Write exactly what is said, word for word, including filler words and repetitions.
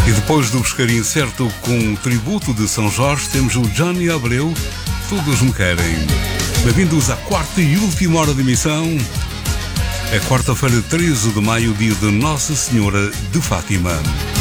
E depois do Pescaria Certo com o tributo de São Jorge, temos o Johnny Abreu, Todos Me Querem. Bem-vindos à quarta e última hora de emissão. É quarta-feira, treze de maio, dia de Nossa Senhora de Fátima.